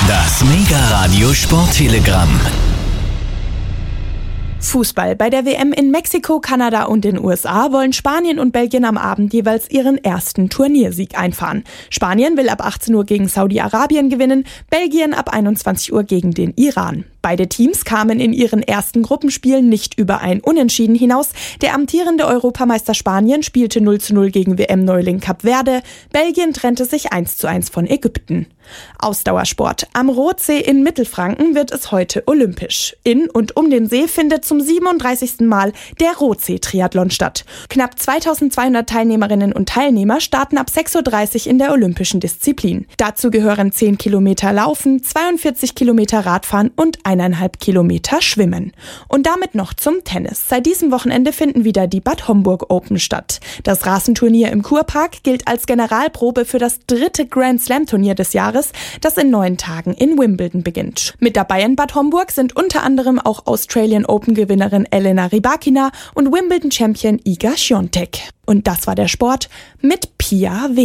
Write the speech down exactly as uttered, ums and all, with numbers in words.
Das Mega-Radio Sporttelegramm. Fußball. Bei der W M in Mexiko, Kanada und den U S A wollen Spanien und Belgien am Abend jeweils ihren ersten Turniersieg einfahren. Spanien will ab achtzehn Uhr gegen Saudi-Arabien gewinnen, Belgien ab einundzwanzig Uhr gegen den Iran. Beide Teams kamen in ihren ersten Gruppenspielen nicht über ein Unentschieden hinaus. Der amtierende Europameister Spanien spielte null zu null gegen W M-Neuling Kap Verde. Belgien trennte sich eins zu eins von Ägypten. Ausdauersport. Am Rotsee in Mittelfranken wird es heute olympisch. In und um den See findet zum siebenunddreißigsten Mal der Rotsee-Triathlon statt. Knapp zweitausendzweihundert Teilnehmerinnen und Teilnehmer starten ab sechs Uhr dreißig in der olympischen Disziplin. Dazu gehören zehn Kilometer Laufen, zweiundvierzig Kilometer Radfahren und eineinhalb Kilometer Schwimmen. Und damit noch zum Tennis. Seit diesem Wochenende finden wieder die Bad Homburg Open statt. Das Rasenturnier im Kurpark gilt als Generalprobe für das dritte Grand-Slam-Turnier des Jahres, das in neun Tagen in Wimbledon beginnt. Mit dabei in Bad Homburg sind unter anderem auch Australian Open-Gewinnerin Elena Rybakina und Wimbledon-Champion Iga Świątek. Und das war der Sport mit Pia W.